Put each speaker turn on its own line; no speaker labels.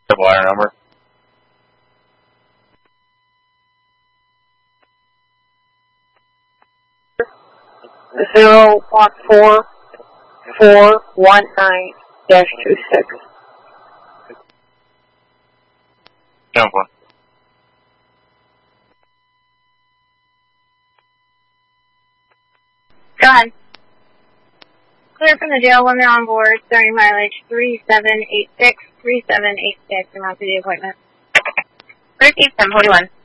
The wire number.
04419-26.
Number.
Go ahead. Clear from the jail when they're on board, starting mileage 3786, 3786, and after the appointment.
Clear Keith 1041.